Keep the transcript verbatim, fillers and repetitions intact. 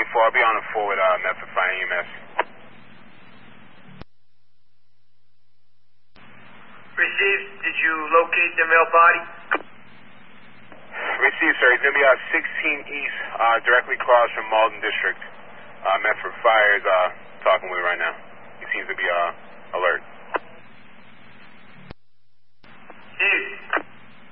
four. I'll be on the four with uh, Medford Fire E M S. Received. Did you locate the male body? Received, sir. He's going to be uh, sixteen East, uh, directly across from Malden District. Uh, Medford Fire is uh, talking with right now. He seems to be uh, alert.